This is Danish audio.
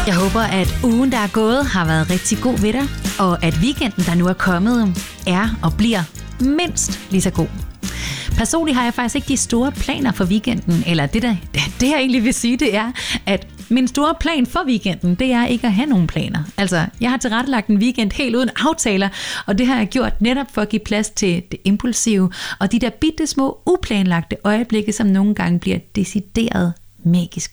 Jeg håber, at ugen, der er gået, har været rigtig god ved dig, og at weekenden, der nu er kommet, er og bliver mindst lige så god. Personligt har jeg faktisk ikke de store planer for weekenden, eller det jeg egentlig vil sige, det er, at min store plan for weekenden, det er ikke at have nogen planer. Altså, jeg har tilrettelagt en weekend helt uden aftaler, og det har jeg gjort netop for at give plads til det impulsive, og de der bitte små uplanlagte øjeblikke, som nogle gange bliver decideret magiske.